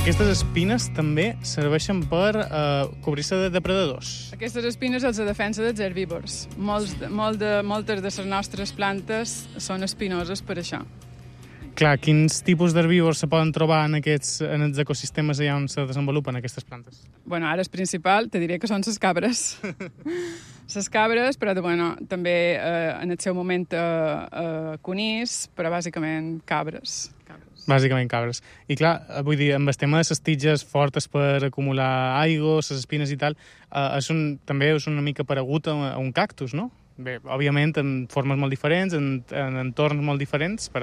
Aquestes espines també serveixen per cobrir-se de depredadors. Aquestes espines els defensa dels herbívors. Moltes de les nostres plantes són espinoses per això. Clar, quins tipus d'herbívors se poden trobar en els ecosistemes allà on se desenvolupen aquestes plantes? Bueno, ara el principal, te diré que són les cabres. Les cabres, però també en el seu moment conills, però bàsicament cabres. Bàsicament cabres. I clar, vull dir, amb el tema de les tiges fortes per acumular aigua, les espines i tal, també és una mica paregut a un cactus, no? Bé, òbviament en formes molt diferents, en entorns molt diferents, però